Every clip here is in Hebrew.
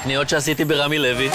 הקניות שעשיתי ברמי לוי.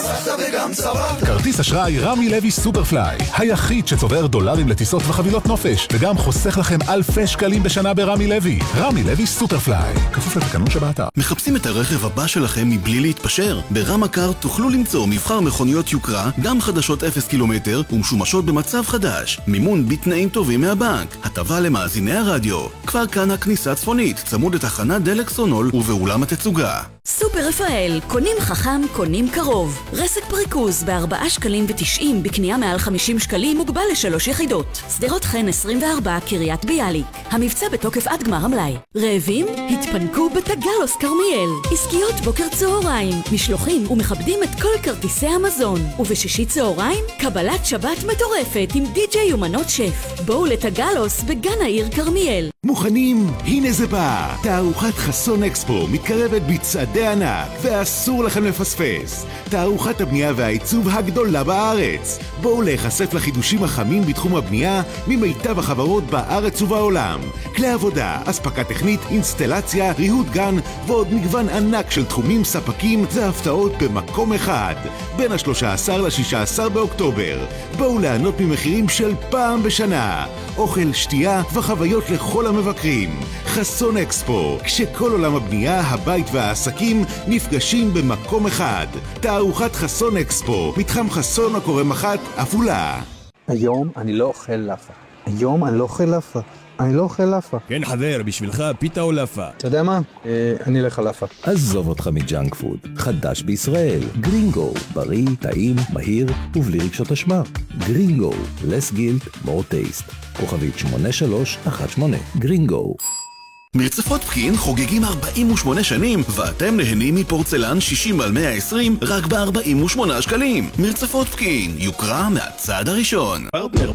כרטיס אשראי רמי לוי סופרפליי, היחיד שצובר דולרים לטיסות וחבילות נופש, וגם חוסך לכם אלפי שקלים בשנה ברמי לוי. רמי לוי סופרפליי, כפוף לתקנון שבאתר. מחפשים את הרכב הבא שלכם מבלי להתפשר? ברמקר תוכלו למצוא מבחר מכוניות יוקרה, גם חדשות 0 קילומטר ומשומשות במצב חדש. מימון בתנאים טובים מהבנק. הטבה למאזיני הרדיו. כפר כנא כניסה צפונית, צמוד לתחנת דלק סונול ובאולם התצוגה. סופר רפאל, קונים חכם, קונים קרוב. רסק פריקוז ב4 שקלים ו90, בקנייה מעל 50 שקלים מוגבל ל3 יחידות. סדרות חן 24, קריית ביאליק. המבצע בתוקף עד גמר המלאי. רעבים? התפנקו בתגלוס קרמיאל. עסקיות בוקר צהריים, משלוחים ומכבדים את כל כרטיסי המזון. ובשישי צהריים, קבלת שבת מטורפת עם די-ג'יי ומנות שף. בואו לתגלוס בגן העיר קרמיאל. מוכנים? הנה זה בא! תערוכת חסון אקספו מתקרבת בצעדי ענק, ואסור לכם לפספס. תערוכת הבנייה והעיצוב הגדולה בארץ. בואו להיחשף לחידושים החמים בתחום הבנייה ממיטב החברות בארץ ובעולם. כלי עבודה, אספקה טכנית, אינסטלציה, ריהוט גן ועוד מגוון ענק של תחומים, ספקים והפתעות במקום אחד. בין ה-13 ל-16 באוקטובר. בואו ליהנות ממחירים של פעם בשנה. אוכל, שתייה וחוויות לכל המבקרים. חסון אקספו, כשכל עולם הבנייה, הבית והעסקים נפגשים במקום אחד. תערוכת חסון אקספו, מתחם חסון הקורם אחת, עפולה. היום אני לא אוכל לאפה. היום אני לא אוכל לאפה. אני לא אוכל לאפה. כן חבר, בשבילך פיתה או לאפה? אתה יודע מה? אני אלך על לאפה. עזוב אותך מג'אנק פוד. חדש בישראל. גרינגו. בריא, טעים, מהיר ובלי רגשות אשמה. גרינגו. less guilt, more taste. כוכבית 8318. גרינגו. מרצפות פקין חוגגים 48 שנים, ואתם נהנים מפורצלן 60x120 רק ב-48 שקלים. מרצפות פקין, יוקרה מהצעד הראשון.